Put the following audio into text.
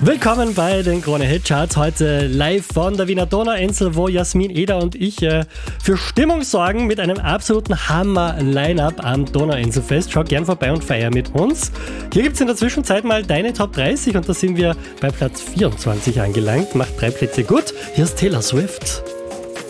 Willkommen bei den Krone Hit Charts, heute live von der Wiener Donauinsel, wo Jasmin Eder und ich für Stimmung sorgen mit einem absoluten Hammer-Line-Up am Donauinselfest. Schau gern vorbei und feier mit uns. Hier gibt es in der Zwischenzeit mal deine Top 30 und da sind wir bei Platz 24 angelangt. Macht 3 Plätze gut. Hier ist Taylor Swift.